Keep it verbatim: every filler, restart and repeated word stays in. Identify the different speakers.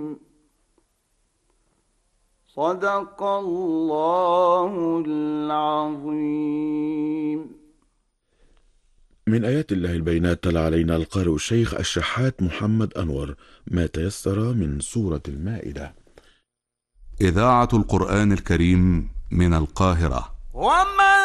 Speaker 1: صدق الله العظيم.
Speaker 2: من آيات الله البينات تلا علينا القارئ الشيخ الشحات محمد أنور ما تيسر من سورة المائدة.
Speaker 3: إذاعة القرآن الكريم من القاهرة. وما